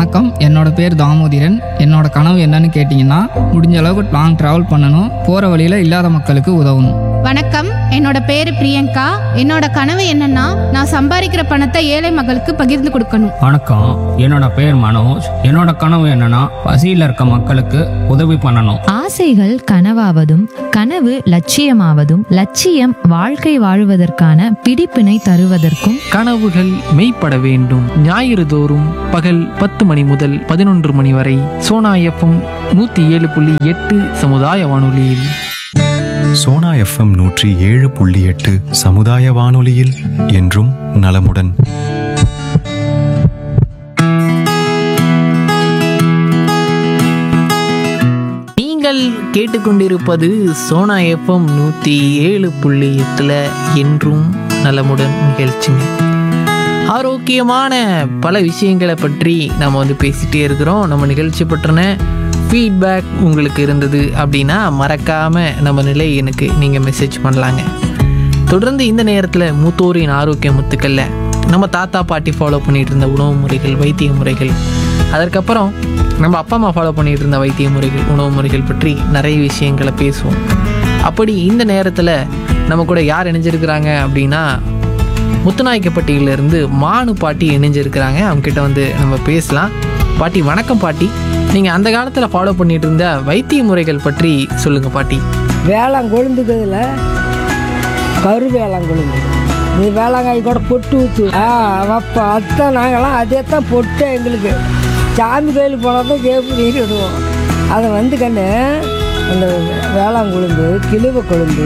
வணக்கம், என்னோட பேர் தாமோதிரன். என்னோட கனவு என்னன்னு கேட்டிங்கன்னா, முடிஞ்ச அளவுக்கு லாங் ட்ராவல் பண்ணணும், போகிற வழியில் இல்லாத மக்களுக்கு உதவணும். வணக்கம், என்னோட பேரு பிரியங்கா. என்னோட கனவு என்னன்னா, நான் சம்பாதிக்கிற பணத்தை ஏழை மக்களுக்கு பகிர்ந்து கொடுக்கணும். வணக்கம், என்னோட பேர் மனோஜ். என்னோட கனவு என்னன்னா, பசியில் இருக்க மக்களுக்கு உதவி பண்ணணும். ஆசைகள் கனவாவதும் கனவு லட்சியமாவதும் லட்சியம் வாழ்க்கை வாழுவதற்கான பிடிப்பினை தருவதற்கும் கனவுகள் மெய்ப்பட வேண்டும். ஞாயிறு தோறும் பகல் 10 மணி முதல் 11 மணி வரை சோனா எஃப்எம் 107.8 சமுதாய வானொலியில். சோனா எஃப்எம் 107.8 சமுதாய வானொலியில் என்றும் நலமுடன். நீங்கள் கேட்டுக்கொண்டிருப்பது சோனா எஃப்எம் 107.8 என்றும் நலமுடன் நிகழ்ச்சிங்க. ஆரோக்கியமான பல விஷயங்களை பற்றி நம்ம வந்து பேசிகிட்டே இருக்கிறோம். நம்ம நிகழ்ச்சி பற்றின ஃபீட்பேக் உங்களுக்கு இருந்தது அப்படின்னா மறக்காமல் நம்ம நிலை எனக்கு நீங்கள் மெசேஜ் பண்ணலாங்க. தொடர்ந்து இந்த நேரத்தில் மூத்தோரின் ஆரோக்கிய முத்துக்களில் நம்ம தாத்தா பாட்டி ஃபாலோ பண்ணிகிட்டு இருந்த உணவு முறைகள், வைத்திய முறைகள், அதற்கப்புறம் நம்ம அப்பா அம்மா ஃபாலோ பண்ணிகிட்டு இருந்த வைத்திய முறைகள், உணவு முறைகள் பற்றி நிறைய விஷயங்களை பேசுவோம். அப்படி இந்த நேரத்தில் நம்ம கூட யார் இணைஞ்சிருக்கிறாங்க அப்படின்னா, முத்துநாயக்கப்பட்டியிலேருந்து மானு பாட்டி இணைஞ்சிருக்கிறாங்க. அவங்ககிட்ட வந்து நம்ம பேசலாம். பாட்டி வணக்கம். பாட்டி, நீங்கள் அந்த காலத்தில் ஃபாலோ பண்ணிகிட்டு இருந்த வைத்திய முறைகள் பற்றி சொல்லுங்கள் பாட்டி. வேளாங்கொழுந்துக்குதுல கரு வேளாங்கொழுந்து, நீ வேளாங்காய் கூட பொட்டு ஊற்று அப்போ அதுதான் நாங்களாம் அதே தான் பொட்டு. எங்களுக்கு சாமி கோயிலுக்கு போனால் தான் கேப்பு நீர் விடுவோம். அதை வந்து கண்ணு அந்த வேளாங்கொழுந்து, கிழுவை கொழுந்து,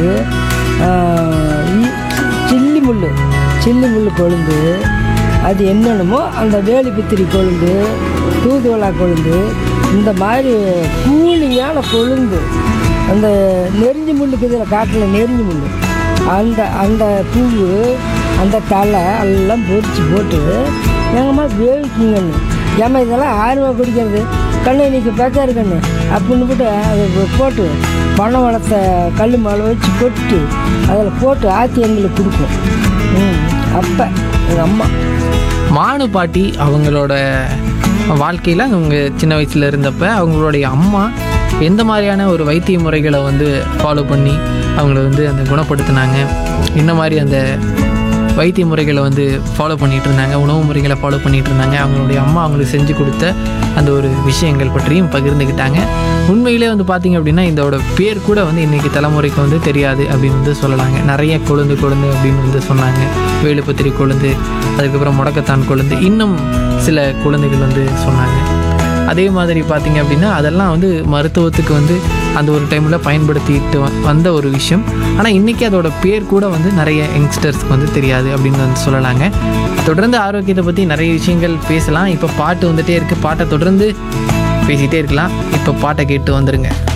சில்லி முள் கொழுந்து, அது என்னென்னமோ அந்த வேலி பித்திரி கொழுந்து, தூதுவளா கொழுந்து, இந்த மாதிரி கூலிங்கான கொழுந்து, அந்த நெறிஞ்சி முள்ளுக்கு இதில் காட்டில் நெறிஞ்சி முள், அந்த அந்த பூவு, அந்த தலை எல்லாம் பொரிச்சு போட்டு எங்கம்மா வேவிக்குங்கண்ணு. ஏம்மா இதெல்லாம் ஆர்வமாக குடிக்கிறது கண்ணு, இன்றைக்கி பேச்சாரு கண்ணு அப்படின்னு போட்டு அதை போட்டு பனை வளர்த்த கல் மேலே வச்சு கொட்டி அதில் போட்டு ஆற்றி எங்களுக்கு கொடுக்கும். அப்போ எங்கள் அம்மா மானு பாட்டி அவங்களோட வாழ்க்கையில் அவங்க சின்ன வயசில் இருந்தப்போ அவங்களுடைய அம்மா எந்த மாதிரியான ஒரு வைத்திய முறைகளை வந்து ஃபாலோ பண்ணி அவங்கள வந்து அந்த குணப்படுத்தினாங்க, என்ன மாதிரி அந்த வைத்திய முறைகளை வந்து ஃபாலோ பண்ணிகிட்டு இருந்தாங்க, உணவு முறைகளை ஃபாலோ பண்ணிகிட்டு இருந்தாங்க, அவங்களுடைய அம்மா அவங்களுக்கு செஞ்சு கொடுத்த அந்த ஒரு விஷயங்கள் பற்றியும் பகிர்ந்துக்கிட்டாங்க. உண்மையிலே வந்து பார்த்திங்க அப்படின்னா இதோட பேர் கூட வந்து இன்றைக்கி தலைமுறைக்கு வந்து தெரியாது அப்படின்னு வந்து சொல்லலாங்க. நிறைய கொழுந்து அப்படின்னு வந்து சொன்னாங்க. வேலுப்பத்திரி கொழுந்து, அதுக்கப்புறம் முடக்கத்தான் கொழுந்து, இன்னும் சில கொழுந்துகள் வந்து சொன்னாங்க. அதே மாதிரி பார்த்திங்க அப்படின்னா அதெல்லாம் வந்து மருத்துவத்துக்கு வந்து அந்த ஒரு டைமில் பயன்படுத்திட்டு வந்த ஒரு விஷயம். ஆனால் இன்றைக்கி அதோட பேர் கூட வந்து நிறைய யங்ஸ்டர்ஸ்க்கு வந்து தெரியாது அப்படின்னு வந்து சொல்லலாங்க. தொடர்ந்து ஆரோக்கியத்தை பற்றி நிறைய விஷயங்கள் பேசலாம். இப்போ பாட்டு வந்துகிட்டே இருக்குது, பாட்டை தொடர்ந்து பேசிகிட்டே இருக்கலாம். இப்போ பாட்டை கேட்டு வந்துருங்க.